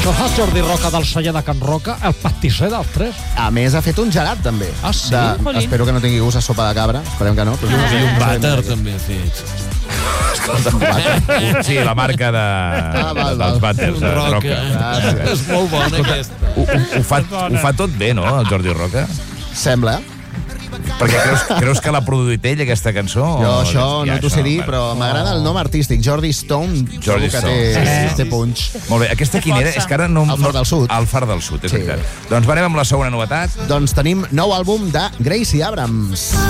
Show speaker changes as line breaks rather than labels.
No és el Jordi Roca del celler de Can Roca, el pastisser dels tres.
A més, ha fet un gelat, també.
Ah, sí?
Espero que no tingui gust a sopa de cabra. Esperem que no. Però
I un vàter també ha fet.
Sí, la marca dels vàters de Roca.
És molt bona aquesta.
Ho fa tot bé, no, el Jordi Roca?
Sembla.
Perquè creus que l'ha produït ell, aquesta cançó?
Jo això no t'ho sé dir, però m'agrada el nom artístic. Jordi Stone.
Jordi
que
Stone.
té punx.
Molt bé, aquesta quina era? És que ara no...
El Far del Sud.
El Far del Sud, és
Sí.
veritat. Doncs anem amb la segona novetat.
Doncs tenim nou àlbum de Gracie Abrams.